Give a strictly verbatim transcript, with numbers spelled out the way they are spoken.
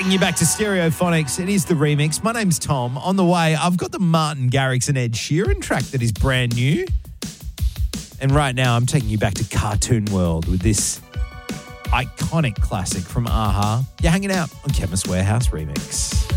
Taking you back to Stereophonics. It is the remix. My name's Tom. On the way, I've got the Martin Garrix and Ed Sheeran track that is brand new. And right now, I'm taking you back to Cartoon World with this iconic classic from a-ha. You're hanging out on Chemist Warehouse Remix.